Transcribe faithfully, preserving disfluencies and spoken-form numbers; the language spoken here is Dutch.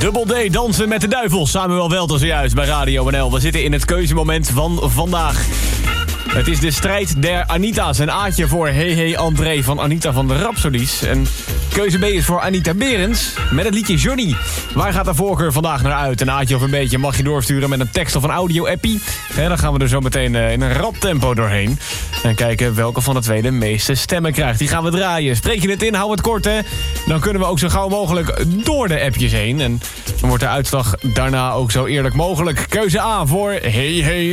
Double D, dansen met de duivel. Samuel Welten zojuist bij Radio N L. We zitten in het keuzemoment van vandaag. Het is de strijd der Anita's. Een A'tje voor Hey Hey André van Anita van de Rhapsodies. En keuze B is voor Anita Berends met het liedje Johnny. Waar gaat de voorkeur vandaag naar uit? Een A'tje of een beetje mag je doorsturen met een tekst of een audio-appie. En dan gaan we er zo meteen in een rap tempo doorheen. En kijken welke van de twee de meeste stemmen krijgt. Die gaan we draaien. Spreek je het in, hou het kort hè. Dan kunnen we ook zo gauw mogelijk door de appjes heen. En dan wordt de uitslag daarna ook zo eerlijk mogelijk. Keuze A voor Hey Hey